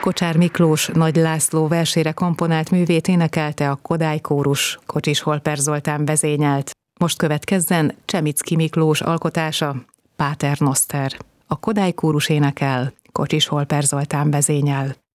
Kocsár Miklós Nagy László versére komponált művét énekelte a Kodály Kórus, Kocsis Holper Zoltán vezényelt. Most következzen Csemicki Miklós alkotása, Páter Noszter. A Kodály Kórus énekel, Kocsis Holper Zoltán vezényel.